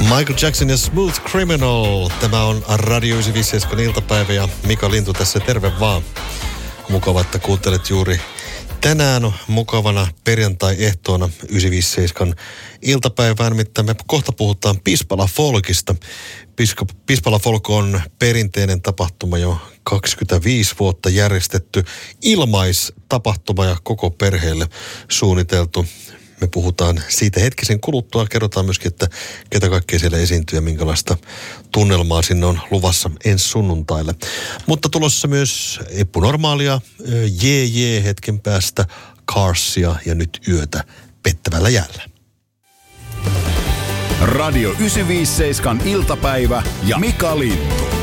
Michael Jackson ja Smooth Criminal. Tämä on Radio 957 iltapäivä ja Mika Lintu tässä, terve vaan. Mukava, että kuuntelet juuri tänään mukavana perjantai-ehtoona 957 iltapäivään. Nimittäin me kohta puhutaan Pispala Folkista. Pispala Folk on perinteinen tapahtuma, jo 25 vuotta järjestetty ilmaistapahtuma ja koko perheelle suunniteltu. Me puhutaan siitä hetkisen kuluttua. Kerrotaan myöskin, että ketä kaikkea siellä esiintyy ja minkälaista tunnelmaa sinne on luvassa ensi sunnuntaille. Mutta tulossa myös epänormaalia, hetken päästä, Carsia ja nyt yötä pettävällä jäällä. Radio 957 iltapäivä ja Mika Lintu.